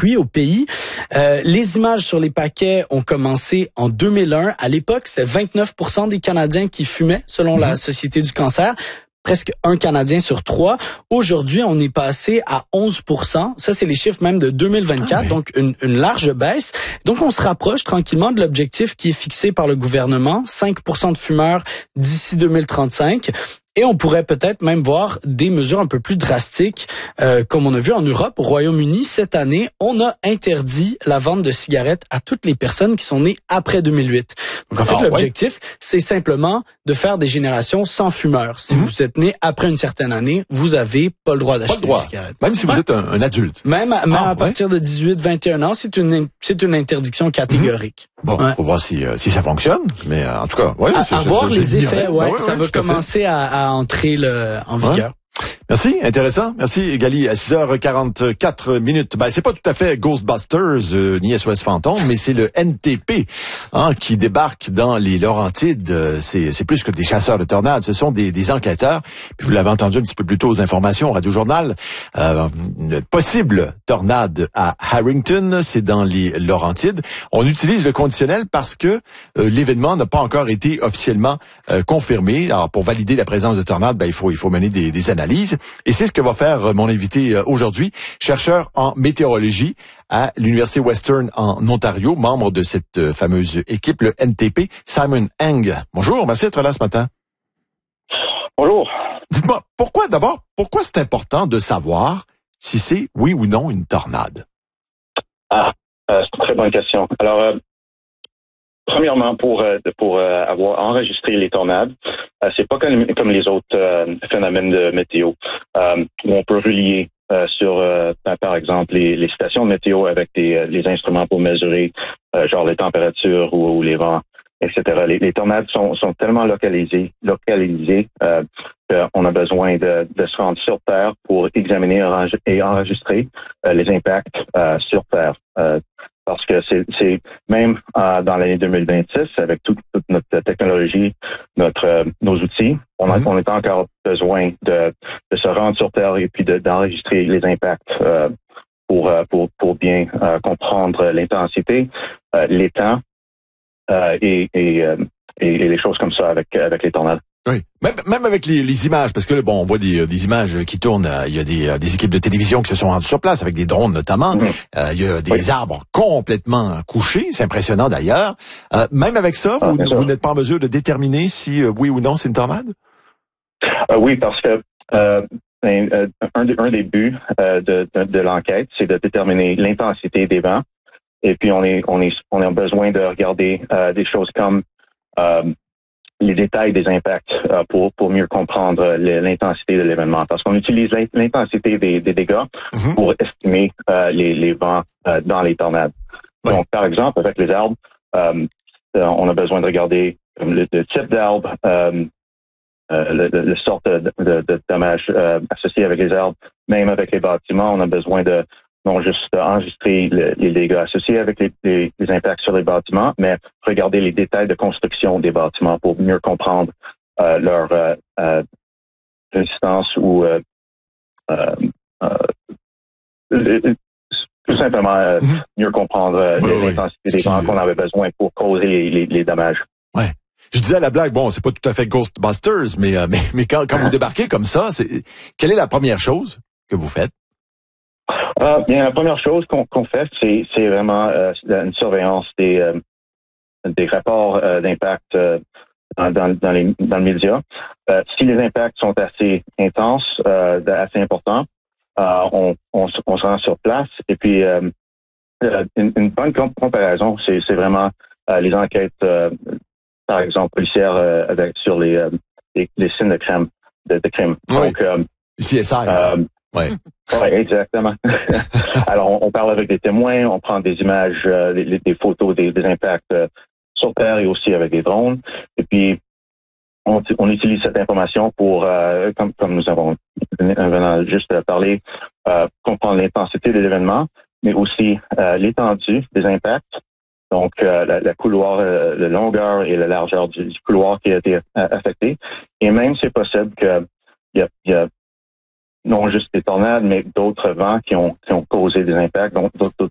fruits au pays. Les images sur les paquets ont commencé en 2001. À l'époque, c'était 29% des Canadiens qui fumaient, selon la Société du cancer. Presque un Canadien sur 3. Aujourd'hui, on est passé à 11%. Ça, c'est les chiffres même de 2024, donc une large baisse. Donc, on se rapproche tranquillement de l'objectif qui est fixé par le gouvernement, 5% de fumeurs d'ici 2035. Et on pourrait peut-être même voir des mesures un peu plus drastiques, comme on a vu en Europe, au Royaume-Uni, cette année, on a interdit la vente de cigarettes à toutes les personnes qui sont nées après 2008. Donc en fait, l'objectif, c'est simplement de faire des générations sans fumeurs. Si vous êtes né après une certaine année, vous avez pas le droit d'acheter des cigarettes. Même si vous êtes un adulte. Même à partir de 18-21 ans, c'est une interdiction catégorique. Bon, faut voir si ça fonctionne, mais en tout cas, à voir les effets, ça va commencer à entrer en vigueur. Merci, intéressant. Merci, Gali. À 6h44, c'est pas tout à fait Ghostbusters ni SOS Fantôme, mais c'est le NTP qui débarque dans les Laurentides. C'est plus que des chasseurs de tornades, ce sont des enquêteurs. Puis vous l'avez entendu un petit peu plus tôt aux informations, Radio Journal. Une possible tornade à Harrington, c'est dans les Laurentides. On utilise le conditionnel parce que l'événement n'a pas encore été officiellement confirmé. Alors pour valider la présence de tornades, il faut mener des analyses. Et c'est ce que va faire mon invité aujourd'hui, chercheur en météorologie à l'Université Western en Ontario, membre de cette fameuse équipe, le NTP, Simon Eng. Bonjour, merci d'être là ce matin. Bonjour. Dites-moi, pourquoi c'est important de savoir si c'est oui ou non une tornade? C'est une très bonne question. Alors, premièrement, pour avoir enregistré les tornades, c'est pas comme les autres phénomènes de météo où on peut relier par exemple les stations de météo avec les instruments pour mesurer genre les températures ou les vents, etc. Les tornades sont tellement localisées qu'on a besoin de se rendre sur Terre pour examiner et enregistrer les impacts sur Terre. Parce que c'est même dans l'année 2026, avec toute notre technologie, nos outils, on a encore besoin de se rendre sur Terre et puis d'enregistrer les impacts pour bien comprendre l'intensité, les temps et les choses comme ça avec les tornades. Oui, même avec les images, parce que là, on voit des images qui tournent. Il y a des équipes de télévision qui se sont rendues sur place avec des drones notamment. Il y a des arbres complètement couchés, c'est impressionnant d'ailleurs. Même avec ça, vous n'êtes pas en mesure de déterminer si oui ou non c'est une tornade? Oui, parce que un des buts de l'enquête, c'est de déterminer l'intensité des vents. Et puis on a besoin de regarder des choses comme les détails des impacts pour mieux comprendre l'intensité de l'événement. Parce qu'on utilise l'intensité des dégâts pour estimer les vents dans les tornades. Ouais. Donc, par exemple, avec les arbres, on a besoin de regarder le type d'arbre, le sorte de dommages associés avec les arbres. Même avec les bâtiments, on a besoin de non juste enregistrer les dégâts associés avec les impacts sur les bâtiments, mais regarder les détails de construction des bâtiments pour mieux comprendre leur résistance ou tout simplement mieux comprendre l'intensité des vents qu'on avait besoin pour causer les dommages. Ouais. Je disais à la blague, c'est pas tout à fait Ghostbusters, mais quand vous débarquez comme ça, quelle est la première chose que vous faites? Bien, la première chose qu'on fait, c'est vraiment une surveillance des rapports d'impact dans le média. Si les impacts sont assez intenses, assez importants, on se rend sur place. Et puis, une bonne comparaison, c'est vraiment les enquêtes, par exemple, policières sur les signes de crime. Oui. Donc, CSI. Oui, exactement. Alors, on parle avec des témoins, on prend des images, des photos des impacts sur Terre et aussi avec des drones. Et puis, on utilise cette information pour, comme nous avons juste parlé, comprendre l'intensité de l'événement, mais aussi l'étendue des impacts. Donc, la couloir, la longueur et la largeur du couloir qui a été affecté. Et même, c'est possible qu'il y a non juste des tornades, mais d'autres vents qui ont causé des impacts, donc d'autres